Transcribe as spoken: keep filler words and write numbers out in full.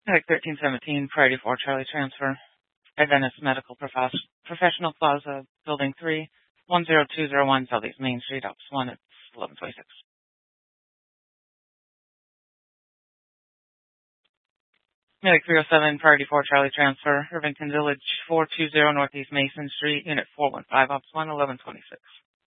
Medic thirteen seventeen, Priority four, Charlie Transfer. Adventist Medical Profes- Professional Plaza, Building three, one zero two zero one, Southeast Main Street, Office one, it's eleven twenty-six. Medic three oh seven, Priority four, Charlie Transfer, Irvington Village, four two zero Northeast Mason Street, Unit four one five, Office one, eleven twenty-six.